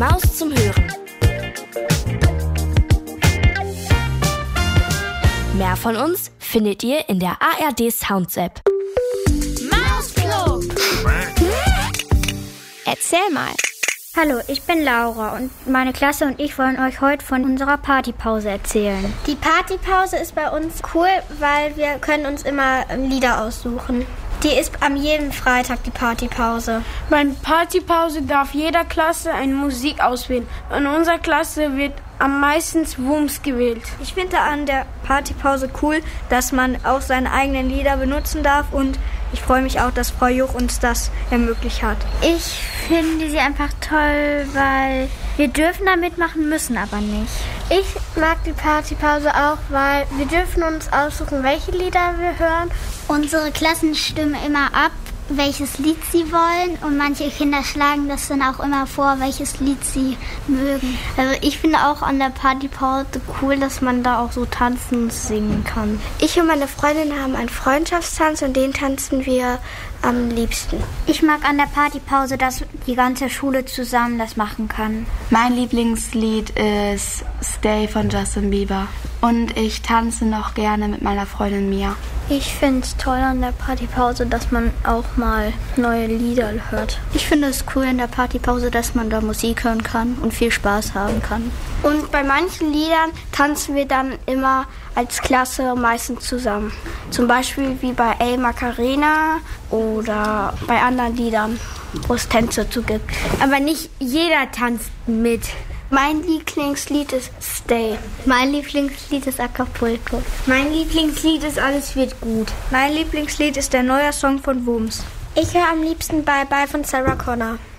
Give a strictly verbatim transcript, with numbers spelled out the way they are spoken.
Maus zum Hören. Mehr von uns findet ihr in der A R D Sounds App. Mausclub! Erzähl mal. Hallo, ich bin Laura und meine Klasse und ich wollen euch heute von unserer Partypause erzählen. Die Partypause ist bei uns cool, weil wir können uns immer Lieder aussuchen. Die ist am jeden Freitag, die Partypause. Bei Partypause darf jeder Klasse eine Musik auswählen. In unserer Klasse wird am meisten Wumms gewählt. Ich finde an der Partypause cool, dass man auch seine eigenen Lieder benutzen darf und ich freue mich auch, dass Frau Juch uns das ermöglicht hat. Ich finde sie einfach toll, weil wir dürfen da mitmachen, müssen aber nicht. Ich mag die Partypause auch, weil wir dürfen uns aussuchen, welche Lieder wir hören. Unsere Klassen stimmen immer ab, welches Lied sie wollen und manche Kinder schlagen das dann auch immer vor, welches Lied sie mögen. Also ich finde auch an der Partypause cool, dass man da auch so tanzen und singen kann. Ich und meine Freundin haben einen Freundschaftstanz und den tanzen wir am liebsten. Ich mag an der Partypause, dass die ganze Schule zusammen das machen kann. Mein Lieblingslied ist Stay von Justin Bieber und ich tanze noch gerne mit meiner Freundin Mia. Ich finde es toll an der Partypause, dass man auch mal neue Lieder hört. Ich finde es cool in der Partypause, dass man da Musik hören kann und viel Spaß haben kann. Und bei manchen Liedern tanzen wir dann immer als Klasse meistens zusammen. Zum Beispiel wie bei El Macarena oder bei anderen Liedern, wo es Tänze zu gibt. Aber nicht jeder tanzt mit. Mein Lieblingslied ist Stay. Mein Lieblingslied ist Acapulco. Mein Lieblingslied ist Alles wird gut. Mein Lieblingslied ist der neue Song von Wumms. Ich höre am liebsten Bye Bye von Sarah Connor.